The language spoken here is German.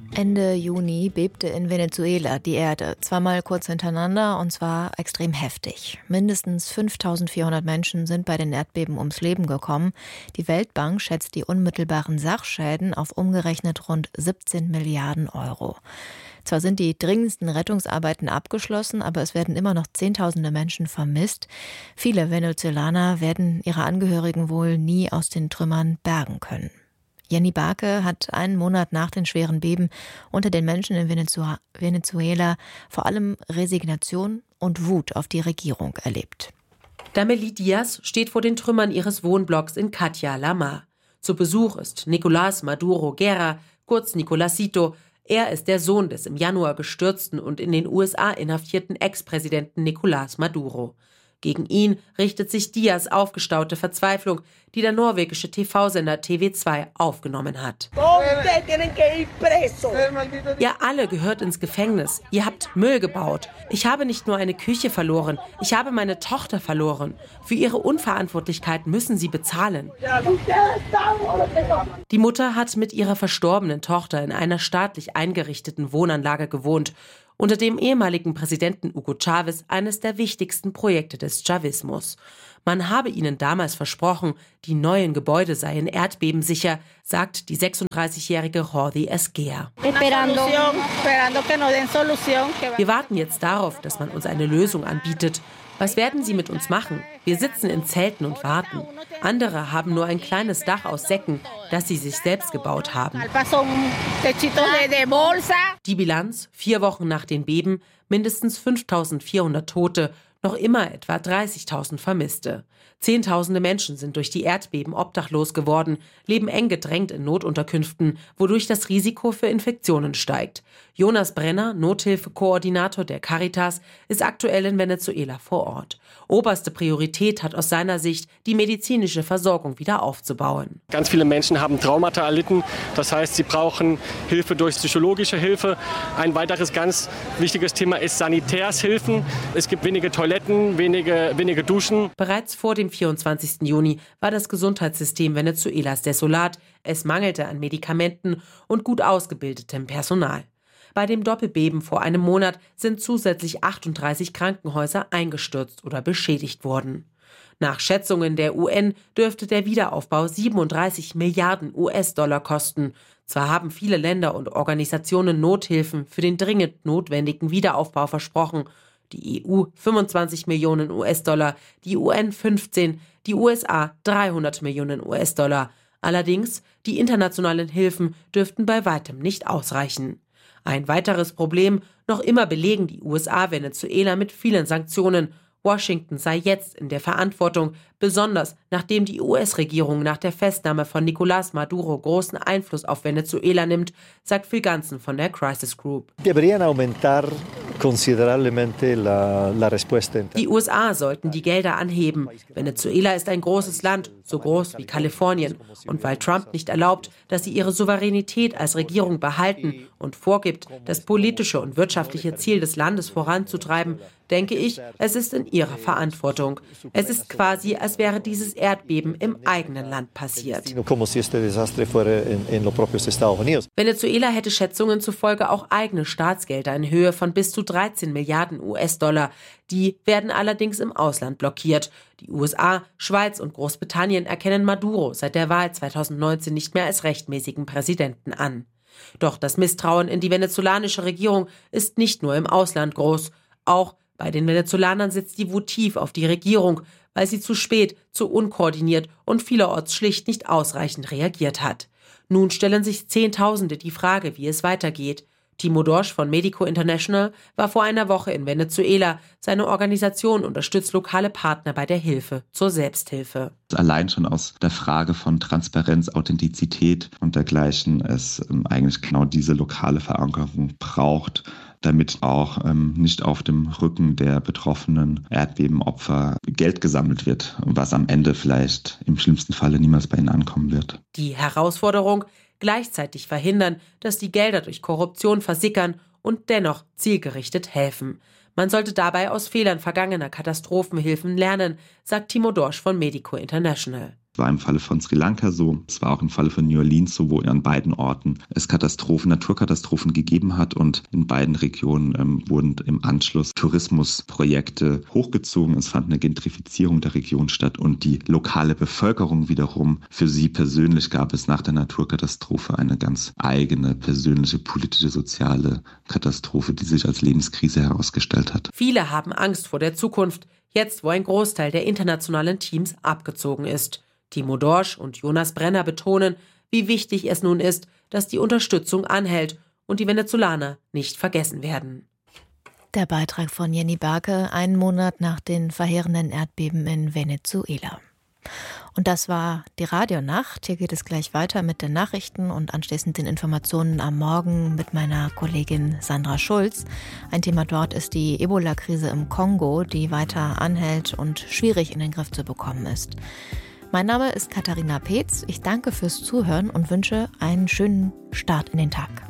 Ende Juni bebte in Venezuela die Erde, zweimal kurz hintereinander und zwar extrem heftig. Mindestens 5.400 Menschen sind bei den Erdbeben ums Leben gekommen. Die Weltbank schätzt die unmittelbaren Sachschäden auf umgerechnet rund 17 Milliarden Euro. Zwar sind die dringendsten Rettungsarbeiten abgeschlossen, aber es werden immer noch Zehntausende Menschen vermisst. Viele Venezolaner werden ihre Angehörigen wohl nie aus den Trümmern bergen können. Jenny Barke hat einen Monat nach den schweren Beben unter den Menschen in Venezuela vor allem Resignation und Wut auf die Regierung erlebt. Dameli Diaz steht vor den Trümmern ihres Wohnblocks in Catia-La-Mar. Zu Besuch ist Nicolás Maduro Guerra, kurz Nicolásito. Er ist der Sohn des im Januar gestürzten und in den USA inhaftierten Ex-Präsidenten Nicolás Maduro. Gegen ihn richtet sich Diaz' aufgestaute Verzweiflung, die der norwegische TV-Sender TV2 aufgenommen hat. Ihr alle gehört ins Gefängnis. Ihr habt Müll gebaut. Ich habe nicht nur eine Küche verloren, ich habe meine Tochter verloren. Für ihre Unverantwortlichkeit müssen sie bezahlen. Die Mutter hat mit ihrer verstorbenen Tochter in einer staatlich eingerichteten Wohnanlage gewohnt. Unter dem ehemaligen Präsidenten Hugo Chávez eines der wichtigsten Projekte des Chavismus. Man habe ihnen damals versprochen, die neuen Gebäude seien erdbebensicher, sagt die 36-jährige Jordi Esquer. Wir warten jetzt darauf, dass man uns eine Lösung anbietet. Was werden sie mit uns machen? Wir sitzen in Zelten und warten. Andere haben nur ein kleines Dach aus Säcken, das sie sich selbst gebaut haben. Die Bilanz, 4 Wochen nach den Beben, mindestens 5.400 Tote, noch immer etwa 30.000 Vermisste. Zehntausende Menschen sind durch die Erdbeben obdachlos geworden, leben eng gedrängt in Notunterkünften, wodurch das Risiko für Infektionen steigt. Jonas Brenner, Nothilfekoordinator der Caritas, ist aktuell in Venezuela vor Ort. Oberste Priorität hat aus seiner Sicht, die medizinische Versorgung wieder aufzubauen. Ganz viele Menschen haben Traumata erlitten. Das heißt, sie brauchen Hilfe durch psychologische Hilfe. Ein weiteres ganz wichtiges Thema ist Sanitärshilfen. Es gibt wenige Toiletten, wenige Duschen. Bereits vor dem 24. Juni war das Gesundheitssystem Venezuelas desolat. Es mangelte an Medikamenten und gut ausgebildetem Personal. Bei dem Doppelbeben vor einem Monat sind zusätzlich 38 Krankenhäuser eingestürzt oder beschädigt worden. Nach Schätzungen der UN dürfte der Wiederaufbau 37 Milliarden US-Dollar kosten. Zwar haben viele Länder und Organisationen Nothilfen für den dringend notwendigen Wiederaufbau versprochen. Die EU 25 Millionen US-Dollar, die UN 15, die USA 300 Millionen US-Dollar. Allerdings, die internationalen Hilfen dürften bei weitem nicht ausreichen. Ein weiteres Problem, noch immer belegen die USA Venezuela mit vielen Sanktionen. Washington sei jetzt in der Verantwortung, besonders nachdem die US-Regierung nach der Festnahme von Nicolás Maduro großen Einfluss auf Venezuela nimmt, sagt Phil Ganzen von der Crisis Group. Die USA sollten die Gelder anheben. Venezuela ist ein großes Land, so groß wie Kalifornien. Und weil Trump nicht erlaubt, dass sie ihre Souveränität als Regierung behalten und vorgibt, das politische und wirtschaftliche Ziel des Landes voranzutreiben, denke ich, es ist in ihrer Verantwortung. Es ist quasi, als wäre dieses Erdbeben im eigenen Land passiert. Venezuela hätte Schätzungen zufolge auch eigene Staatsgelder in Höhe von bis zu 13 Milliarden US-Dollar. Die werden allerdings im Ausland blockiert. Die USA, Schweiz und Großbritannien erkennen Maduro seit der Wahl 2019 nicht mehr als rechtmäßigen Präsidenten an. Doch das Misstrauen in die venezolanische Regierung ist nicht nur im Ausland groß. Auch bei den Venezolanern sitzt die Wut tief auf die Regierung, weil sie zu spät, zu unkoordiniert und vielerorts schlicht nicht ausreichend reagiert hat. Nun stellen sich Zehntausende die Frage, wie es weitergeht. Timo Dorsch von Medico International war vor einer Woche in Venezuela. Seine Organisation unterstützt lokale Partner bei der Hilfe zur Selbsthilfe. Allein schon aus der Frage von Transparenz, Authentizität und dergleichen es eigentlich genau diese lokale Verankerung braucht, damit auch nicht auf dem Rücken der betroffenen Erdbebenopfer Geld gesammelt wird, was am Ende vielleicht im schlimmsten Falle niemals bei ihnen ankommen wird. Die Herausforderung: gleichzeitig verhindern, dass die Gelder durch Korruption versickern und dennoch zielgerichtet helfen. Man sollte dabei aus Fehlern vergangener Katastrophenhilfen lernen, sagt Timo Dorsch von Medico International. Das war im Falle von Sri Lanka so. Es war auch im Falle von New Orleans so, wo an beiden Orten es Naturkatastrophen gegeben hat. Und in beiden Regionen wurden im Anschluss Tourismusprojekte hochgezogen. Es fand eine Gentrifizierung der Region statt und die lokale Bevölkerung wiederum, für sie persönlich gab es nach der Naturkatastrophe eine ganz eigene persönliche, politische, soziale Katastrophe, die sich als Lebenskrise herausgestellt hat. Viele haben Angst vor der Zukunft, jetzt wo ein Großteil der internationalen Teams abgezogen ist. Timo Dorsch und Jonas Brenner betonen, wie wichtig es nun ist, dass die Unterstützung anhält und die Venezolaner nicht vergessen werden. Der Beitrag von Jenny Barke, einen Monat nach den verheerenden Erdbeben in Venezuela. Und das war die Radionacht. Hier geht es gleich weiter mit den Nachrichten und anschließend den Informationen am Morgen mit meiner Kollegin Sandra Schulz. Ein Thema dort ist die Ebola-Krise im Kongo, die weiter anhält und schwierig in den Griff zu bekommen ist. Mein Name ist Katharina Peetz. Ich danke fürs Zuhören und wünsche einen schönen Start in den Tag.